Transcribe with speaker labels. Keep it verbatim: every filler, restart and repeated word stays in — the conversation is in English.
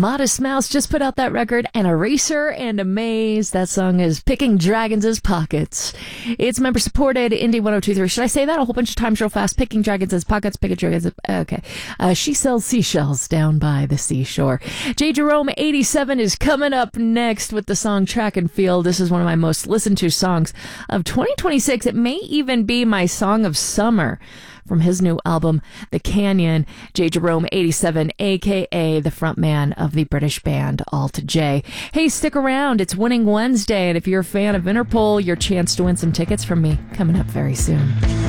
Speaker 1: Modest Mouse just put out that record, and Eraser and Amaze. That song is Picking Dragons' Pockets. It's member-supported, Indie one oh two point three. Should I say that a whole bunch of times real fast? Picking Dragons' Pockets, Picking Dragons' Okay. Uh, she sells seashells down by the seashore. J. Jerome eighty-seven is coming up next with the song Track and Field. This is one of my most listened to songs of twenty twenty-six. It may even be my song of summer from his new album, The Canyon. J. Jerome eighty-seven, a k a the frontman of the British band Alta J. Hey, stick around. It's Winning Wednesday, and if you're a fan of Interpol, your chance to win some tickets from me coming up very soon.